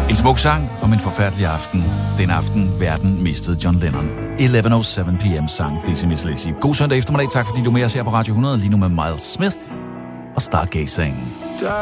En smuk sang om en forfærdelig aften. Den aften, verden mistede John Lennon. 11:07 p.m. sang Dizzy Miss Lizzy. God søndag eftermiddag. Tak fordi du er med os her på Radio 100. Lige nu med Miles Smith og Stargazing.